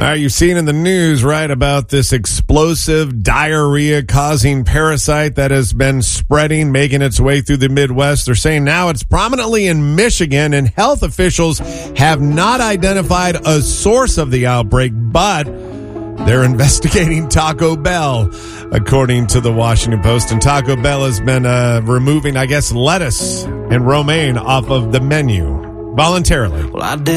You've seen in the news, right, about this explosive diarrhea-causing parasite that has been spreading, making its way through the Midwest. They're saying now it's prominently in Michigan, and health officials have not identified a source of the outbreak, but they're investigating Taco Bell, according to the Washington Post. And Taco Bell has been removing, I guess, lettuce and romaine off of the menu voluntarily. Well, I did.